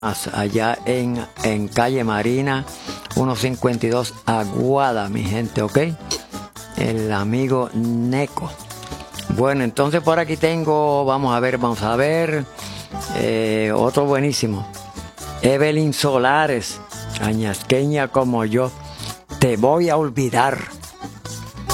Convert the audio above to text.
allá en calle Marina 152 Aguada, mi gente, ¿ok? El amigo Neco. Bueno, entonces por aquí tengo, vamos a ver, otro buenísimo. Evelyn Solares, añasqueña como yo, te voy a olvidar.